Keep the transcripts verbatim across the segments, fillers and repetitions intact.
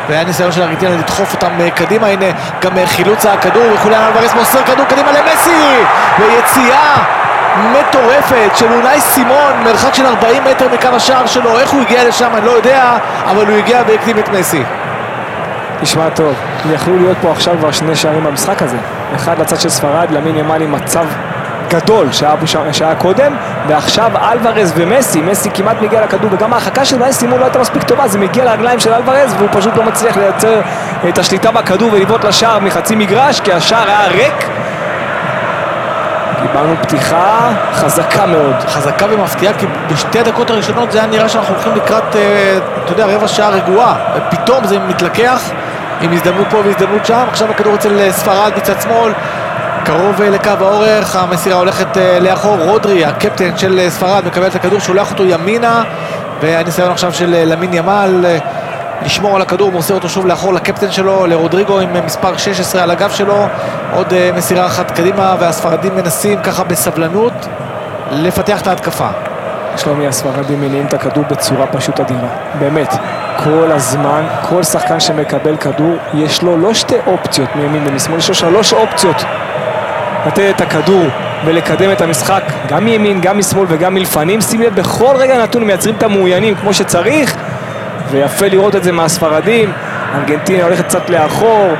והיה ניסיון של ארגנטינה לדחוף אותם קדימה, הנה גם חילוץ הכדור, וחוליאן אלוורז מוסר כדור קדימה למסי, ויציאה מטורפת של אונאי סימון, מרחק של ארבעים מטר מקו השער שלו. איך הוא הגיע לשם אני לא יודע, אבל הוא הגיע והקדים את מסי. תשמע טוב, יכלו להיות פה עכשיו כבר שני שערים במשחק הזה, אחד לצד של ספרד, למין ימל עם מצב גדול שהיה, שהיה קודם, ועכשיו אלוורז ומסי, מסי כמעט מגיע לכדור, וגם ההרחקה של אונאי סימון לא הייתה מספיק טובה, זה מגיע לרגליים של אלוורז והוא פשוט לא מצליח לייצר את השליטה בכדור ולבעוט לשער מחצי מגרש, כי השער היה ריק. קיבלנו פתיחה חזקה מאוד. חזקה ומפתיעה, כי בשתי הדקות הראשונות זה היה נראה שאנחנו הולכים לקראת, אתה יודע, רבע שעה רגועה. פתאום זה מתלקח עם הזדמנות פה והזדמנות שם. עכשיו הכדור אצל ספרד מצד שמאל, קרוב לקו האורך, המסירה הולכת לאחור. רודרי, הקפטן של ספרד, מקבל את הכדור, שולח אותו ימינה, והניסיון עכשיו של למין ימל לשמור על הכדור, מוסר אותו שוב לאחור לקפטן שלו, לרודריגו עם מספר שש עשרה על הגב שלו. עוד מסירה אחת קדימה, והספרדים מנסים ככה בסבלנות לפתח את ההתקפה. שלומי, הספרדים מניעים את הכדור בצורה פשוט אדירה, באמת. כל הזמן, כל שחקן שמקבל כדור, יש לו לא שתי אופציות מימין ומשמאל, יש לו שלוש אופציות לתת את הכדור ולקדם את המשחק, גם מימין, גם משמאל וגם מלפנים. שים לב, בכל רגע נתון מייצרים את המעוינים כמו שצריך, ויפה לראות את זה מהספרדים. ארגנטינה הולכת קצת לאחור,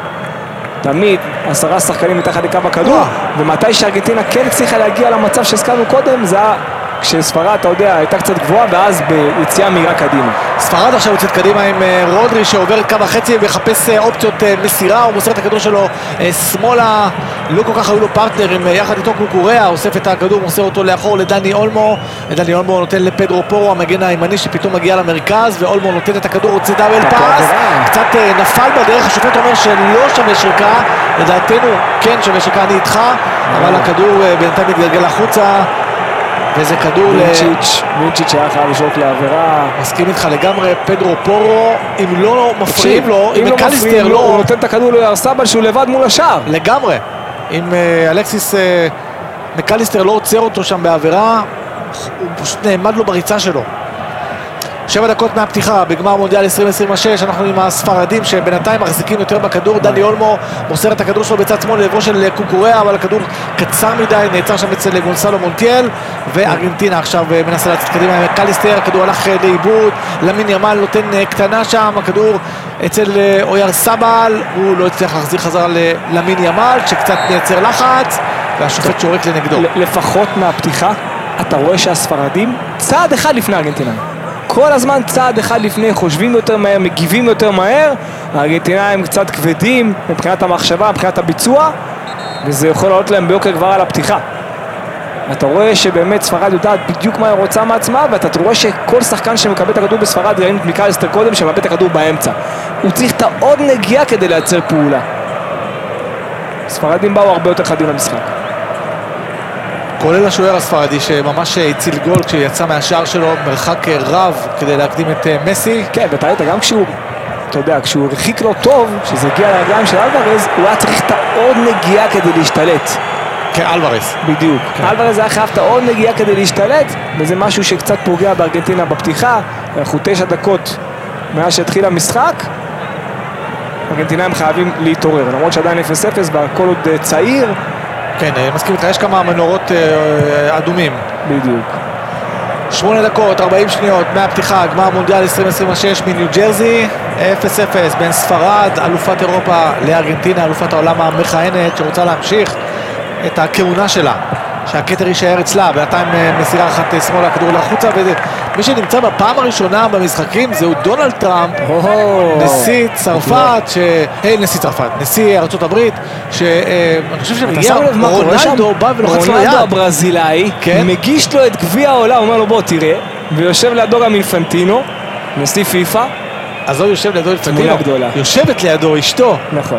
תמיד עשרה שחקנים מתחת לקו הכדור, ומתי שארגנטינה כן הצליחה להגיע למצב שהזכרנו קודם, זה היה כשספרד, אתה יודע, הייתה קצת גבוהה, ואז ביציאה מהירה קדימה. ספרד עכשיו יוצאת קדימה עם רודרי שעובר את קו החצי ומחפש אופציות מסירה, הוא מוסר את הכדור שלו שמאלה, לא כל כך היו לו פרטנרים, יחד איתו קוקוריה, אוסף את הכדור, מוסר אותו לאחור לדני אולמו, דני אולמו נותן לפדרו פורו, המגן הימני שפתאום מגיע למרכז, ואולמו נותן את הכדור, רוצה דאבל פאס, קצת נפל בדרך, השופט אומר שלא שווה שריקה, לדעתנו כן שווה שריקה, אני איתך, אבל הכדור בינתיים מתגלגל החוצה, וזה כדור וינצ'יץ', וינצ'יץ' היה חייב לשרוק לעבירה. מסכים איתך לגמרי, פדרו פורו, אם לא מפריעים לו, אם מקליסטר לא... הוא נותן את הכדור לארסבל שהוא לבד מול השער. לגמרי. אם אלכסיס מקליסטר לא עוצר אותו שם בעבירה, הוא פשוט נעמד לו בריצה שלו. שבע דקות מהפתיחה בגמר מונדיאל עשרים עשרים ושש, אנחנו עם הספרדים שבינתיים מחזיקים יותר בכדור. דני אולמו מוסר את הכדור שלו בצד שמאל לעברו של קוקוריה, אבל הכדור קצר מדי, נעצר שם אצל גונסלו מונטיאל, וארגנטינה עכשיו מנסה לצאת קדימה עם קליסטר, הכדור הלך לאיבוד, למין ימל נותן קטנה שם, הכדור אצל אויר סבל, הוא לא הצליח להחזיר חזרה למין ימל שקצת מייצר לחץ, והשופט שורק לנגדו. לפחות מהפתיחה אתה רואה שהספרדים צעד אחד לפני ארגנטינה, כל הזמן צעד אחד לפני, חושבים יותר מהר, מגיבים יותר מהר. הארגנטינאים קצת כבדים מבחינת המחשבה, מבחינת הביצוע, וזה יכול לעלות להם ביוקר כבר על הפתיחה. אתה רואה שבאמת ספרד יודעת בדיוק מה היא רוצה מעצמה, ואתה רואה שכל שחקן שמקבל את הכדור בספרד, ראינו את מקליסטר קודם שמקבל את הכדור באמצע, הוא צריך את העוד נגיעה כדי לייצר פעולה. ספרדים באו הרבה יותר חדים למשחק, כולל השוער הספרדי שממש הציל גול כשיצא מהשער שלו מרחק רב כדי להקדים את מסי. כן, ואתה ראית גם כשהוא, אתה יודע, כשהוא הרחיק לו טוב, שזה הגיע לרגליים של אלוורז, הוא היה צריך את העוד נגיעה כדי להשתלט. כן, אלוורז. בדיוק. כן. אלוורז היה חייב את העוד נגיעה כדי להשתלט, וזה משהו שקצת פוגע בארגנטינה בפתיחה. אנחנו תשע דקות מאז שהתחיל המשחק, ארגנטינאים חייבים להתעורר, למרות שעדיין אפס אפס והכל עוד צעיר. כן, מסכים איתך, יש כמה מנורות אה, אדומים. בדיוק. שמונה דקות, ארבעים שניות מהפתיחה, גמר מונדיאל עשרים עשרים ושש מניו ג'רזי, אפס אפס בין ספרד, אלופת אירופה, לארגנטינה, אלופת העולם המכהנת, שרוצה להמשיך את הכהונה שלה, שהכתר יישאר אצלה. בינתיים מסירה אחת שמאלה, הכדור לחוצה, ומי שנמצא בפעם הראשונה במשחקים זהו דונלד טראמפ, נשיא צרפת, ש... היי, נשיא צרפת, נשיא ארצות הברית, שאני חושב שמגיע רונלדו, בא ולוחץ לו יד. רונלדו הברזילאי, מגיש לו את גביע העולם, אומר לו בוא תראה, ויושב לידו גם אינפנטינו, נשיא פיפה. אז הוא יושב לידו אינפנטינו, יושבת לידו אשתו. נכון.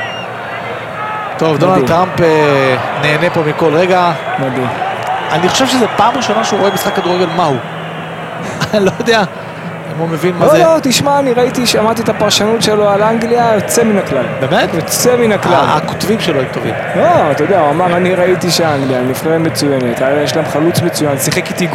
טוב, דונלד טראמפ נהנה פה מכל רגע. מדהים. אני חושב שזה פעם ראשונה שהוא רואה משחק כדורגל מהו. אני לא יודע אם הוא מבין מה זה. לא, לא, תשמע, אני ראיתי, שמעתי את הפרשנות שלו על אנגליה, יוצא מן הכלל. באמת? יוצא מן הכלל. הכותבים שלו הם טובים. לא, אתה יודע, הוא אמר, אני ראיתי שאנגליה, נבחרת מצוינת, יש להם חלוץ מצוין, שיחק איתי